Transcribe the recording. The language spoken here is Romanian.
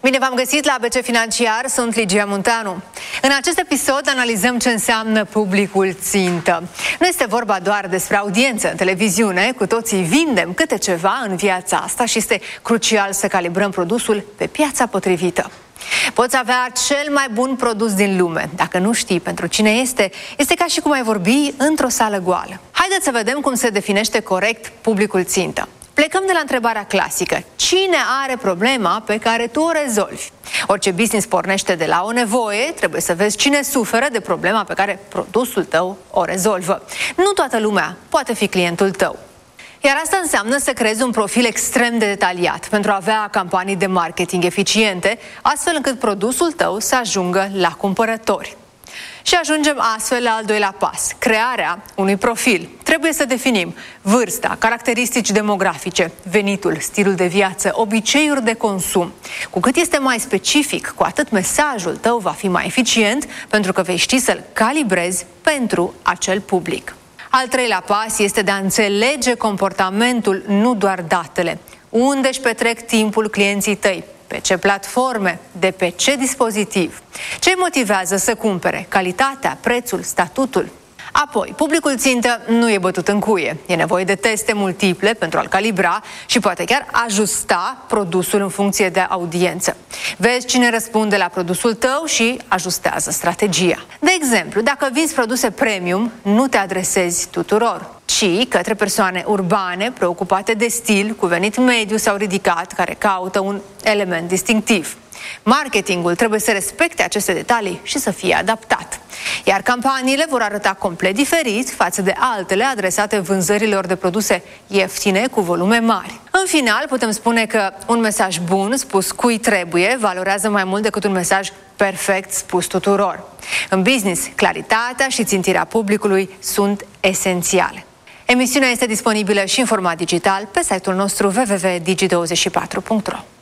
Bine v-am găsit la ABC Financiar, sunt Ligia Munteanu. În acest episod analizăm ce înseamnă publicul țintă. Nu este vorba doar despre audiență în televiziune, cu toții vindem câte ceva în viața asta și este crucial să calibrăm produsul pe piața potrivită. Poți avea cel mai bun produs din lume. Dacă nu știi pentru cine este, este ca și cum ai vorbi într-o sală goală. Haideți să vedem cum se definește corect publicul țintă. Plecăm de la întrebarea clasică. Cine are problema pe care tu o rezolvi? Orice business pornește de la o nevoie, trebuie să vezi cine suferă de problema pe care produsul tău o rezolvă. Nu toată lumea poate fi clientul tău. Iar asta înseamnă să creezi un profil extrem de detaliat pentru a avea campanii de marketing eficiente, astfel încât produsul tău să ajungă la cumpărători. Și ajungem astfel la al doilea pas, crearea unui profil. Trebuie să definim vârsta, caracteristici demografice, venitul, stilul de viață, obiceiuri de consum. Cu cât este mai specific, cu atât mesajul tău va fi mai eficient, pentru că vei ști să-l calibrezi pentru acel public. Al treilea pas este de a înțelege comportamentul, nu doar datele. Unde își petrec timpul clienții tăi? Pe ce platforme? De pe ce dispozitiv? Ce îi motivează să cumpere? Calitatea, prețul, statutul? Apoi, publicul țintă nu e bătut în cuie. E nevoie de teste multiple pentru a-l calibra și poate chiar ajusta produsul în funcție de audiență. Vezi cine răspunde la produsul tău și ajustează strategia. De exemplu, dacă vinzi produse premium, nu te adresezi tuturor, ci către persoane urbane, preocupate de stil, cu venit mediu sau ridicat, care caută un element distinctiv. Marketingul trebuie să respecte aceste detalii și să fie adaptat. Iar campaniile vor arăta complet diferit față de altele adresate vânzărilor de produse ieftine cu volume mari. În final, putem spune că un mesaj bun spus cui trebuie valorează mai mult decât un mesaj perfect spus tuturor. În business, claritatea și țintirea publicului sunt esențiale. Emisiunea este disponibilă și în format digital pe site-ul nostru www.digi24.ro.